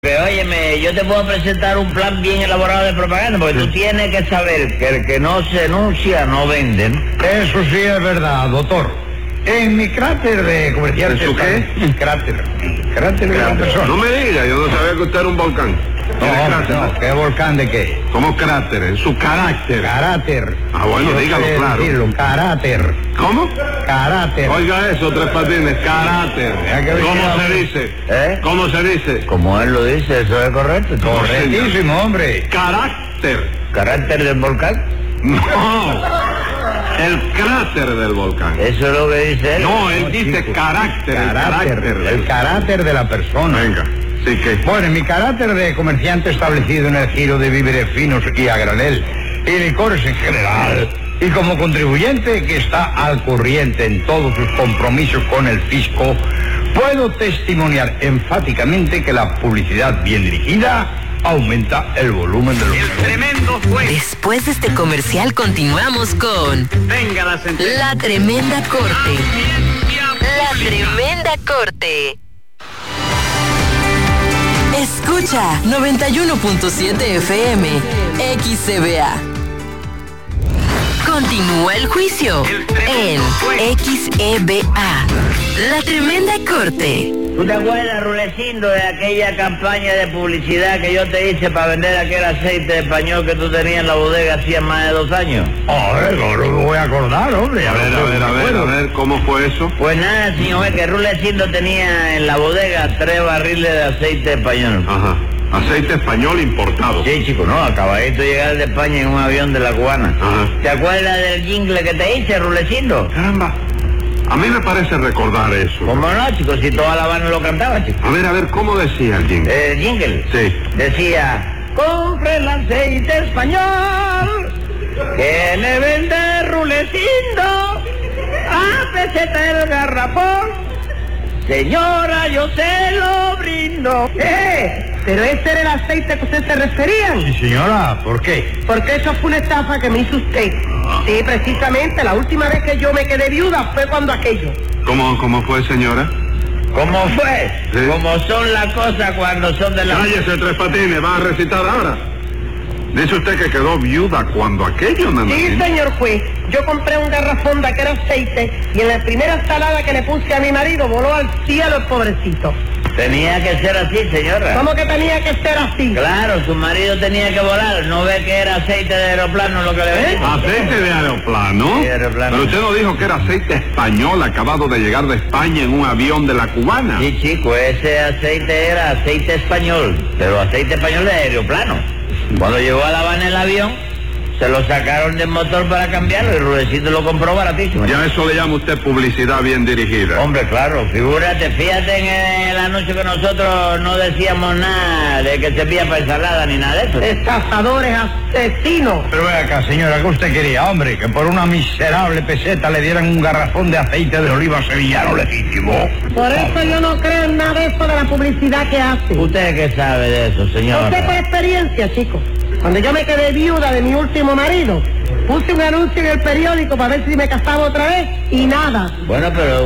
Óyeme, yo te puedo presentar un plan bien elaborado de propaganda, porque tú tienes que saber que el que no se enuncia no vende, ¿no? Eso sí es verdad, doctor. En mi cráter de comerciante... ¿En su qué? Cráter de la persona. No me diga, yo no sabía que usted era un volcán. ¿Tiene cráter? No, ¿qué volcán de qué? ¿Cómo cráter? En su carácter. Caráter. Ah, bueno, Yo dígalo sé claro. decirlo, caráter. ¿Cómo? Caráter. Oiga eso, Tres Patines, caráter. Ya que ¿Cómo decía, se dice? ¿Eh? ¿Cómo se dice? Como él lo dice, eso es correcto. Correctísimo, hombre. Carácter. ¿Carácter del volcán? No. El cráter del volcán. Eso es lo que dice él. No, él dice chico. carácter, el carácter. El carácter de la persona. Venga, sí que... Bueno, en mi carácter de comerciante establecido en el giro de víveres finos y a granel y licores en general, y como contribuyente que está al corriente en todos sus compromisos con el fisco, puedo testimoniar enfáticamente que la publicidad bien dirigida aumenta el volumen de los negocios. Tremendo fue. Después de este comercial continuamos con Venga la sentencia. La Tremenda Corte. La Tremenda Corte. Escucha 91.7 FM XCBA. Continúa el juicio en XEBA. La Tremenda Corte. ¿Tú te acuerdas, Rulecindo, de aquella campaña de publicidad que yo te hice para vender aquel aceite español que tú tenías en la bodega hacía más de 2 años? A ver, no me voy a acordar, hombre. A ver, ¿cómo fue eso? Pues nada, señor, es que Rulecindo tenía en la bodega 3 barriles de aceite español. Ajá. Aceite español importado. Sí, chico, no, acabadito de llegar de España en un avión de la Cubana. Ajá. ¿Te acuerdas del jingle que te hice, Rulecindo? Caramba. A mí me parece recordar eso. ¿Cómo no, chico? Si toda La Habana lo cantaba, chico. A ver, ¿cómo decía el jingle? El jingle. Sí. Decía, compre el aceite español, que le vende Rulecindo, a peseta el garrafón. Señora, yo se lo brindo. Pero ese era el aceite que usted se refería. Sí, señora, ¿por qué? Porque eso fue una estafa que me hizo usted. Sí, precisamente, la última vez que yo me quedé viuda fue cuando aquello. ¿Cómo fue, señora? ¿Cómo fue? Sí. Como son las cosas cuando son de la... Cállese, Tres Patines, va a recitar ahora. Dice usted que quedó viuda cuando aquello, Sí, nananina. señor juez. Yo compré un garrafón de aquel aceite y en la primera ensalada que le puse a mi marido voló al cielo el pobrecito. Tenía que ser así, señora. ¿Cómo que tenía que ser así? Claro, su marido tenía que volar. ¿No ve que era aceite de aeroplano lo que le vendía? ¿Aceite de aeroplano? Sí, aeroplano. Pero usted no dijo que era aceite español acabado de llegar de España en un avión de la Cubana. Sí, chico, ese aceite era aceite español, pero aceite español de aeroplano. Cuando llegó a La Habana el avión, se lo sacaron del motor para cambiarlo y Rudecito lo compró baratísimo. Ya eso le llama usted publicidad bien dirigida. Hombre, claro, figúrate, fíjate en el anuncio que nosotros no decíamos nada de que servía para ensalada ni nada de eso. Estafadores, asesinos. Pero ve acá, señora, ¿qué usted quería, hombre? Que por una miserable peseta le dieran un garrafón de aceite de oliva sevillano legítimo. Por eso yo no creo en nada de eso de la publicidad que hace. ¿Usted qué sabe de eso, señor? Usted por experiencia, chicos. Cuando yo me quedé viuda de mi último marido, puse un anuncio en el periódico para ver si me casaba otra vez y nada. Bueno, pero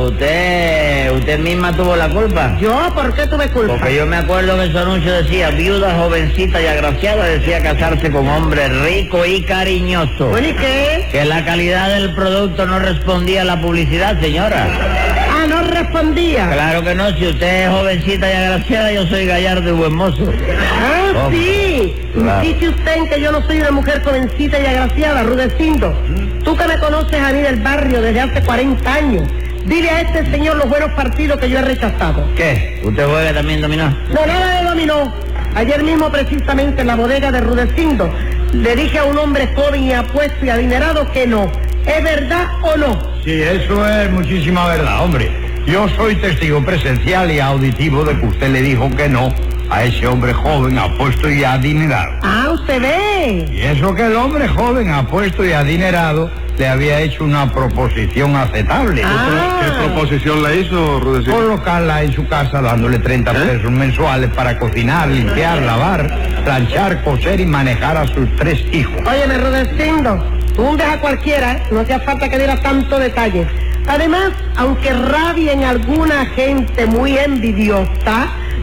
usted misma tuvo la culpa. ¿Yo? ¿Por qué tuve culpa? Porque yo me acuerdo que su anuncio decía, viuda, jovencita y agraciada, decía casarse con hombre rico y cariñoso. Bueno, ¿y qué? Que la calidad del producto no respondía a la publicidad, señora. Ah, no respondía. Claro que no, si usted es jovencita y agraciada, yo soy gallardo y buen mozo. Ah, ¿Cómo? sí. Claro. Dice usted en que yo no soy una mujer jovencita y agraciada, Rudecindo. Tú que me conoces a mí del barrio desde hace 40 años, dile a este señor los buenos partidos que yo he rechazado. ¿Qué? ¿Usted juega también dominó? No, nada de dominó. Ayer mismo, precisamente, en la bodega de Rudecindo, le dije a un hombre joven y apuesto y adinerado que no. ¿Es verdad o no? Sí, eso es muchísima verdad, hombre. Yo soy testigo presencial y auditivo de que usted le dijo que no a ese hombre joven, apuesto y adinerado. Ah, usted ve. Y eso que el hombre joven, apuesto y adinerado le había hecho una proposición aceptable. Ah. ¿Qué proposición le hizo, Rudecito? Colocarla en su casa dándole 30 pesos mensuales para cocinar, limpiar, lavar, planchar, coser y manejar a sus 3 hijos. Óyeme, Rudecindo, tú hundes a cualquiera, ¿eh? No hacía falta que diera tanto detalle. Además, aunque rabien alguna gente muy envidiosa,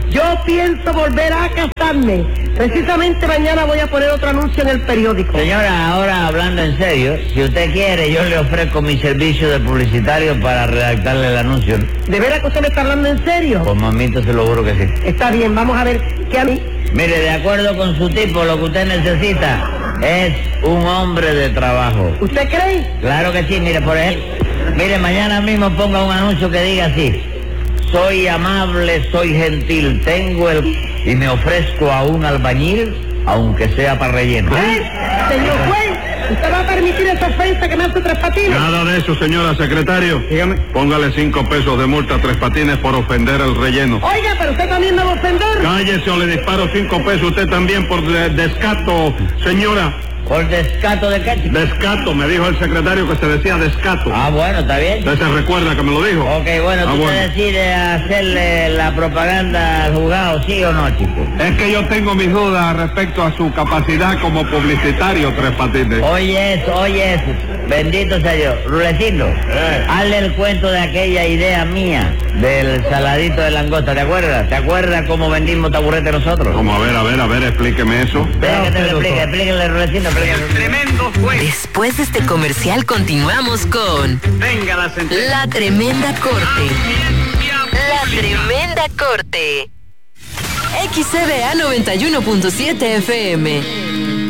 Yo pienso volver a casarme. Precisamente mañana voy a poner otro anuncio en el periódico. Señora, ahora hablando en serio, si usted quiere, yo le ofrezco mi servicio de publicitario para redactarle el anuncio. ¿De veras que usted me está hablando en serio? Pues mamito, se lo juro que sí. Está bien, vamos a ver qué a mí. Mire, de acuerdo con su tipo, lo que usted necesita es un hombre de trabajo. ¿Usted cree? Claro que sí, mire, por ejemplo, mire, mañana mismo ponga un anuncio que diga así: soy amable, soy gentil, tengo y me ofrezco a un albañil, aunque sea para relleno. Señor juez, ¿usted va a permitir esa ofensa que me hace Tres Patines? Nada de eso, señora secretario. Dígame. Póngale 5 pesos de multa a Tres Patines por ofender el relleno. Oiga, pero usted también me va a ofender. Cállese o le disparo 5 pesos usted también por descato, señora. ¿Por descato de qué? Descato, me dijo el secretario que se decía descato. Ah, bueno, está bien. ¿Usted se recuerda que me lo dijo? Ok, bueno, ¿tú te decides hacerle la propaganda al juzgado, sí o no, chico? Es que yo tengo mis dudas respecto a su capacidad como publicitario, Tres Patines. Oye eso, bendito sea Dios. Rulecito, hazle el cuento de aquella idea mía del saladito de langosta, ¿te acuerdas? ¿Te acuerdas cómo vendimos taburete nosotros? Como, a ver, explíqueme eso. Deja que te lo explique, explíquenle, Rulecito. Tremendo juez. Después de este comercial continuamos con Venga la sentencia. La Tremenda Corte. La Tremenda Corte. XCBA 91.7 FM.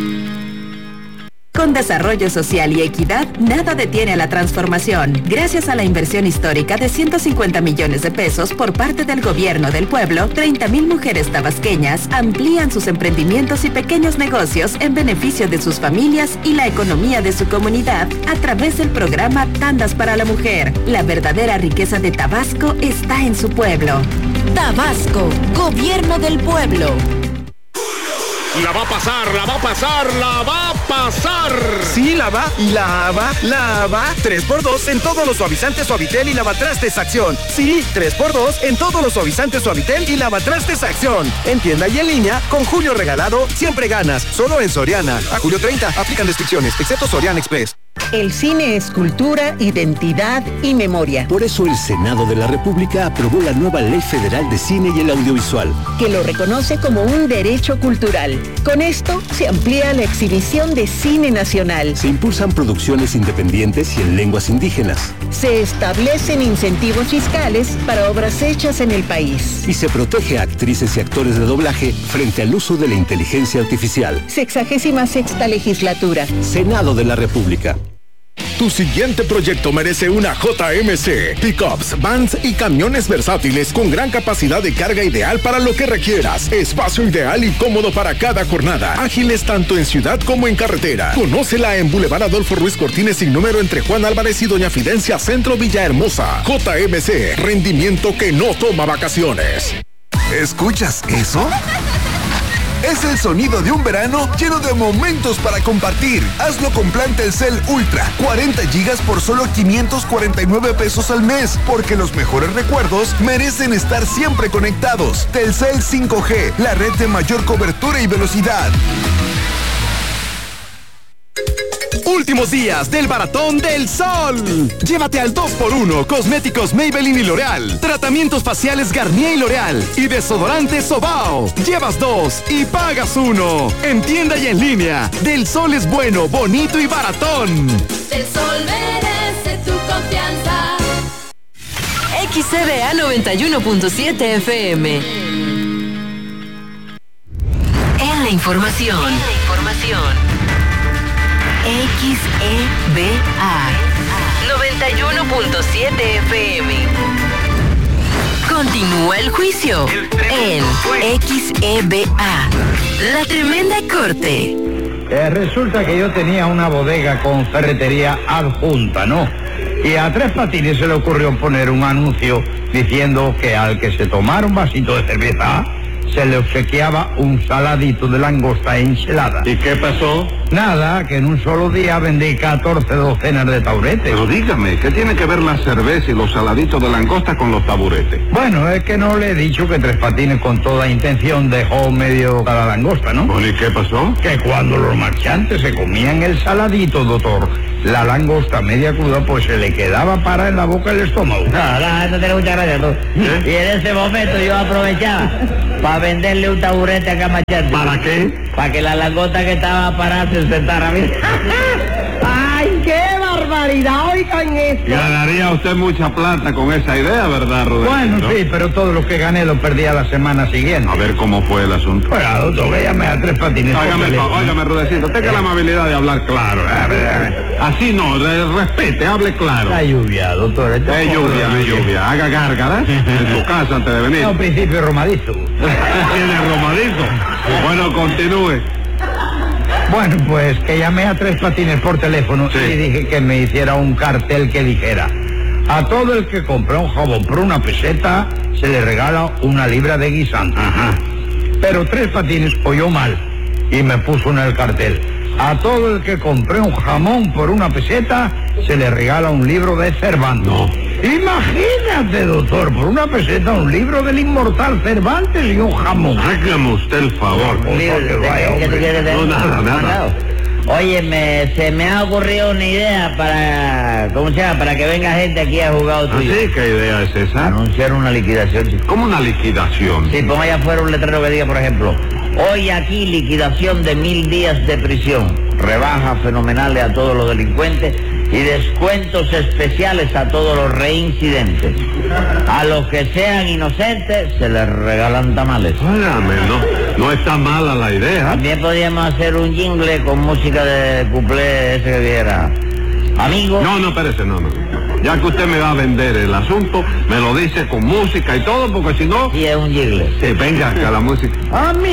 Con desarrollo social y equidad, nada detiene a la transformación. Gracias a la inversión histórica de 150 millones de pesos por parte del gobierno del pueblo, 30,000 mujeres tabasqueñas amplían sus emprendimientos y pequeños negocios en beneficio de sus familias y la economía de su comunidad a través del programa Tandas para la Mujer. La verdadera riqueza de Tabasco está en su pueblo. Tabasco, Gobierno del Pueblo. La va a pasar, la va a pasar, la va a pasar. Sí, la va. 3x2 en todos los suavizantes Suavitel y lavatrastes Acción. Sí, 3x2 en todos los suavizantes Suavitel y lavatrastes Acción. En tienda y en línea, con Julio Regalado, siempre ganas. Solo en Soriana. A julio 30, aplican restricciones, excepto Soriana Express. El cine es cultura, identidad y memoria. Por eso el Senado de la República aprobó la nueva Ley Federal de Cine y el Audiovisual, que lo reconoce como un derecho cultural. Con esto se amplía la exhibición de cine nacional. Se impulsan producciones independientes y en lenguas indígenas. Se establecen incentivos fiscales para obras hechas en el país. Y se protege a actrices y actores de doblaje frente al uso de la inteligencia artificial. 66ª legislatura. Senado de la República. Tu siguiente proyecto merece una JMC. Pickups, vans y camiones versátiles con gran capacidad de carga ideal para lo que requieras. Espacio ideal y cómodo para cada jornada. Ágiles tanto en ciudad como en carretera. Conócela en Boulevard Adolfo Ruiz Cortines sin número entre Juan Álvarez y Doña Fidencia, Centro Villahermosa. JMC, rendimiento que no toma vacaciones. ¿Escuchas eso? Es el sonido de un verano lleno de momentos para compartir. Hazlo con plan Telcel Ultra. 40 gigas por solo 549 pesos al mes. Porque los mejores recuerdos merecen estar siempre conectados. Telcel 5G, la red de mayor cobertura y velocidad. Últimos días del Baratón del Sol. Llévate al 2x1 cosméticos Maybelline y L'Oreal, tratamientos faciales Garnier y L'Oreal y desodorantes Sobao. Llevas 2 y pagas 1. En tienda y en línea. Del Sol es bueno, bonito y baratón. Del Sol merece tu confianza. XCBA 91.7 FM. En la información. XEBA 91.7 FM. Continúa el juicio en XEBA. La Tremenda Corte. Resulta que yo tenía una bodega con ferretería adjunta, ¿no? Y a Tres Patines se le ocurrió poner un anuncio diciendo que al que se tomara un vasito de cerveza se le obsequiaba un saladito de langosta enchilada. ¿Y qué pasó? Nada, que en un solo día vendí 14 docenas de taburetes. Pero dígame, ¿qué tiene que ver la cerveza y los saladitos de langosta con los taburetes? Bueno, es que no le he dicho que Tres Patines con toda intención dejó medio cada langosta, ¿no? Bueno, ¿y qué pasó? Que cuando los marchantes se comían el saladito, doctor, la langosta media cruda, pues se le quedaba para en la boca el estómago. No, eso tiene muchas gracias, tú. Y en ese momento yo aprovechaba para venderle un taburete a cada marchante. ¿Para qué? Para que la langosta que estaba parada se sentara. ¡Ay, qué barbaridad! Oigan esto. Ganaría usted mucha plata con esa idea, ¿verdad, Rudecindo? Bueno, sí, pero todo lo que gané lo perdí a la semana siguiente. A ver cómo fue el asunto. Pues, doctor, que llamé a Tres Patines. Óigame, Rudecindo, tenga la amabilidad de hablar claro. Así no, respete, hable claro. La lluvia, doctor. Es lluvia. Haga gárgaras en su casa antes de venir. No, principio romadizo. Tiene romadizo. Bueno, continúe. Bueno, pues que llamé a Tres Patines por teléfono y dije que me hiciera un cartel que dijera: a todo el que compre un jabón por 1 peseta, se le regala 1 libra de guisante. Ajá. Pero Tres Patines oyó mal y me puso en el cartel: a todo el que compre un jamón por 1 peseta, se le regala un libro de Cervantes. No. Imagínate, doctor, por 1 peseta un libro del inmortal Cervantes y un jamón. Hágame usted el favor. ¿Qué tú quieres de No, nada. Óyeme, se me ha ocurrido una idea para, ¿cómo se llama? Para que venga gente aquí a jugar tuyo. ¿Ah, sí? ¿Qué idea es esa? Anunciar una liquidación, chico. ¿Cómo una liquidación? Sí, ponga allá afuera un letrero que diga, por ejemplo: hoy aquí liquidación de 1000 días de prisión, rebajas fenomenales a todos los delincuentes y descuentos especiales a todos los reincidentes. A los que sean inocentes se les regalan tamales. Óigame, no está mala la idea. También podríamos hacer un jingle con música de cuplé ese que diera: amigos. No, espérese, no. Ya que usted me va a vender el asunto, me lo dice con música y todo, porque si no... Sí, es un jingle. Sí, venga, acá la música. Amigos.